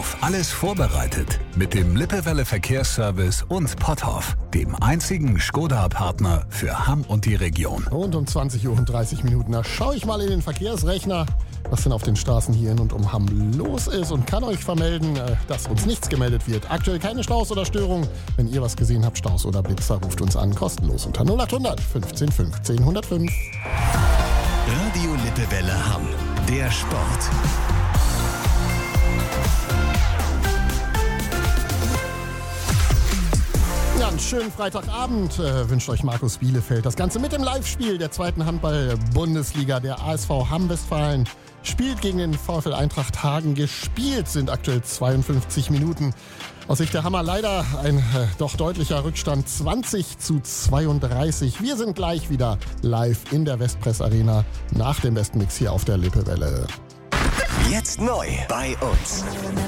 auf alles vorbereitet mit dem Lippewelle Verkehrsservice und Potthoff, dem einzigen Skoda-Partner für Hamm und die Region. Und um 20:30 Uhr, da schaue ich mal in den Verkehrsrechner, was denn auf den Straßen hier in und um Hamm los ist und kann euch vermelden, dass uns nichts gemeldet wird. Aktuell keine Staus oder Störungen. Wenn ihr was gesehen habt, Staus oder Blitzer, ruft uns an, kostenlos unter 0800 15 15 105. Radio Lippewelle Hamm, der Sport. Ja, einen schönen Freitagabend wünscht euch Markus Bielefeld. Das Ganze mit dem Live-Spiel der zweiten Handball-Bundesliga. Der ASV Hamm-Westfalen spielt gegen den VfL Eintracht Hagen. Gespielt sind aktuell 52 Minuten. Aus Sicht der Hammer leider ein doch deutlicher Rückstand, 20:32. Wir sind gleich wieder live in der Westpress Arena nach dem besten Mix hier auf der Lippewelle. Jetzt neu bei uns.